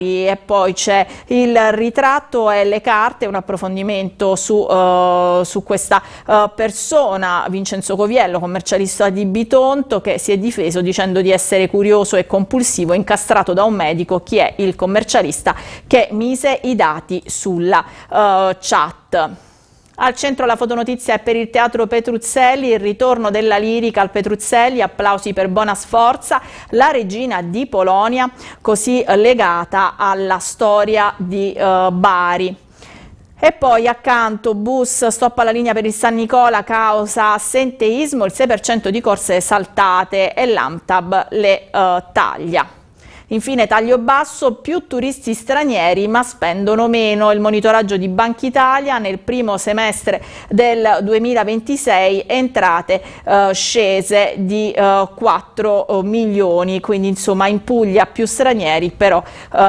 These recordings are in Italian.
E poi c'è il ritratto e le carte, un approfondimento su questa persona, Vincenzo Coviello, commercialista di Bitonto, che si è difeso dicendo di essere curioso e compulsivo, incastrato da un medico. Chi è il commercialista che mise i dati sulla chat? Al centro la fotonotizia è per il Teatro Petruzzelli, il ritorno della lirica al Petruzzelli, applausi per Bona Sforza, la regina di Polonia, così legata alla storia di Bari. E poi accanto bus, stop alla linea per il San Nicola, causa assenteismo, il 6% di corse saltate e l'AMTAB le taglia. Infine taglio basso, più turisti stranieri ma spendono meno. Il monitoraggio di Banca Italia: nel primo semestre del 2026 entrate scese di 4 milioni, quindi insomma in Puglia più stranieri, però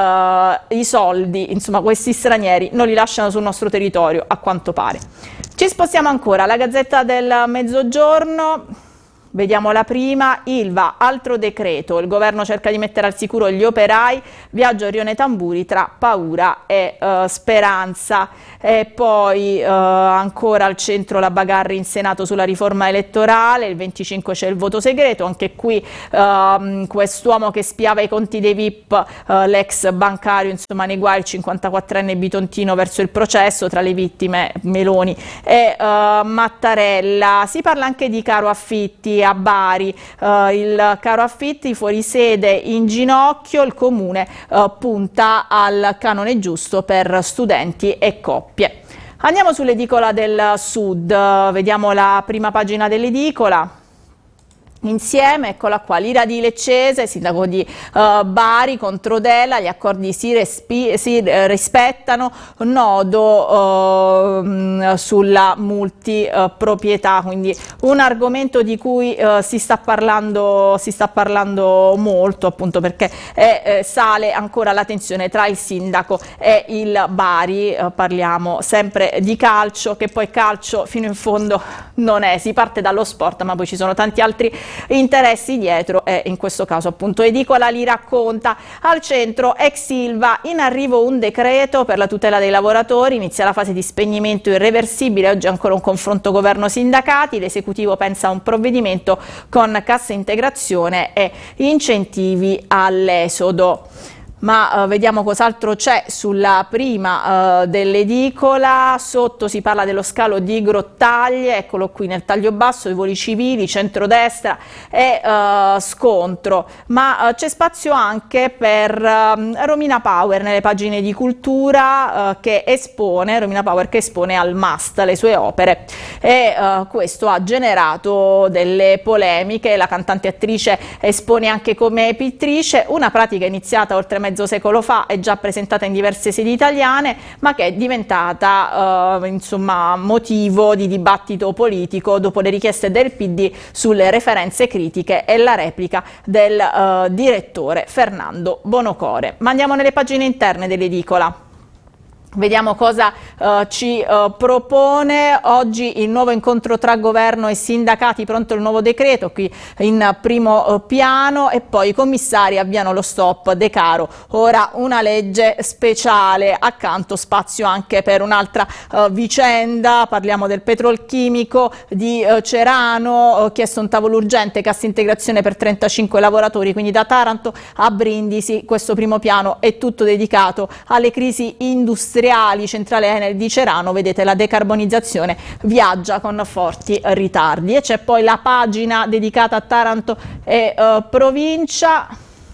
i soldi, insomma questi stranieri non li lasciano sul nostro territorio a quanto pare. Ci spostiamo ancora, la Gazzetta del Mezzogiorno. Vediamo la prima, Ilva, altro decreto, il governo cerca di mettere al sicuro gli operai, viaggio a Rione Tamburi tra paura e speranza. E poi ancora al centro la bagarre in Senato sulla riforma elettorale, il 25 c'è il voto segreto, anche qui quest'uomo che spiava i conti dei VIP, l'ex bancario, insomma nei guai, il 54enne bitontino verso il processo, tra le vittime Meloni e Mattarella. Si parla anche di caro affitti a Bari, il caro affitti fuori sede in ginocchio, il comune punta al canone giusto per studenti e coppie. Andiamo sull'edicola del Sud, vediamo la prima pagina dell'edicola. Insieme, eccola qua, l'ira di Leccese, sindaco di Bari contro Della, gli accordi si rispettano, nodo sulla multiproprietà, quindi un argomento di cui si sta parlando molto, appunto perché sale ancora la tensione tra il sindaco e il Bari. Parliamo sempre di calcio, che poi calcio fino in fondo non è, si parte dallo sport ma poi ci sono tanti altri interessi dietro, e in questo caso appunto edicola li racconta. Al centro ex Ilva, in arrivo un decreto per la tutela dei lavoratori, inizia la fase di spegnimento irreversibile, oggi ancora un confronto governo-sindacati, l'esecutivo pensa a un provvedimento con cassa integrazione e incentivi all'esodo. Ma vediamo cos'altro c'è sulla prima dell'edicola. Sotto si parla dello scalo di Grottaglie, eccolo qui nel taglio basso, i voli civili, centrodestra e scontro. Ma c'è spazio anche per Romina Power nelle pagine di cultura, Romina Power che espone al MAST le sue opere, e questo ha generato delle polemiche. La cantante attrice espone anche come pittrice, una pratica iniziata oltre mezzo secolo fa e già presentata in diverse sedi italiane, ma che è diventata insomma motivo di dibattito politico dopo le richieste del PD sulle referenze critiche e la replica del direttore Fernando Bonocore. Ma andiamo nelle pagine interne dell'edicola. Vediamo cosa ci propone oggi il nuovo incontro tra governo e sindacati, pronto il nuovo decreto qui in primo piano, e poi i commissari avviano lo stop Decaro, ora una legge speciale, accanto spazio anche per un'altra vicenda, parliamo del petrolchimico di Cerano, chiesto un tavolo urgente, cassa integrazione per 35 lavoratori, quindi da Taranto a Brindisi. Questo primo piano è tutto dedicato alle crisi industriali. Centrale Enel di Cerano, vedete la decarbonizzazione viaggia con forti ritardi, e c'è poi la pagina dedicata a Taranto e provincia.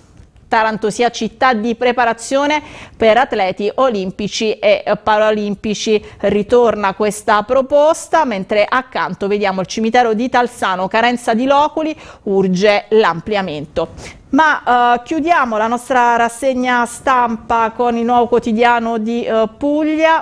Taranto sia città di preparazione per atleti olimpici e paralimpici, ritorna questa proposta, mentre accanto vediamo il cimitero di Talsano, carenza di loculi, urge l'ampliamento. Ma chiudiamo la nostra rassegna stampa con il Nuovo Quotidiano di Puglia.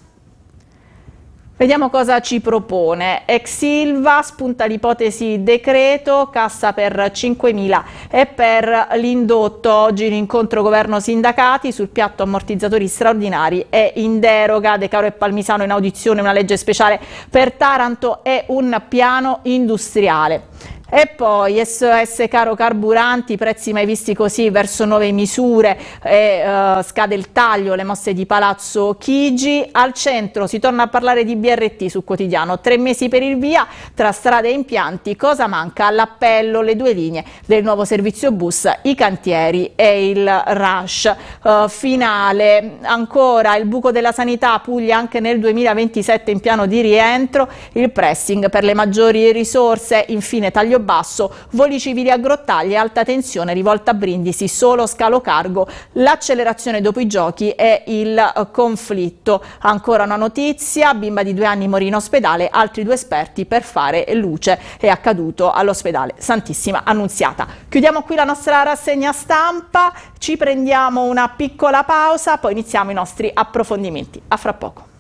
Vediamo cosa ci propone. Ex Ilva, spunta l'ipotesi decreto, cassa per 5.000 e per l'indotto. Oggi l'incontro governo-sindacati, sul piatto ammortizzatori straordinari e in deroga. De Caro e Palmisano in audizione, una legge speciale per Taranto e un piano industriale. E poi SOS Caro Carburanti, prezzi mai visti così, verso nuove misure, scade il taglio, le mosse di Palazzo Chigi. Al centro si torna a parlare di BRT sul quotidiano, 3 mesi per il via, tra strade e impianti, cosa manca? All'appello, le 2 linee del nuovo servizio bus, i cantieri e il rush finale. Ancora il buco della sanità, Puglia anche nel 2027 in piano di rientro, il pressing per le maggiori risorse, infine taglio basso, voli civili a Grottaglie, alta tensione rivolta a Brindisi, solo scalo cargo, l'accelerazione dopo i giochi e il conflitto. Ancora una notizia, bimba di 2 anni morì in ospedale, altri 2 esperti per fare luce, è accaduto all'ospedale Santissima Annunziata. Chiudiamo qui la nostra rassegna stampa, ci prendiamo una piccola pausa, poi iniziamo i nostri approfondimenti. A fra poco.